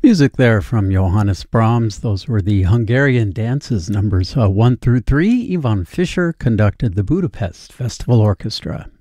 Music there from Johannes Brahms. Those were the Hungarian dances, numbers 1 through 3. Ivan Fischer conducted the Budapest Festival Orchestra.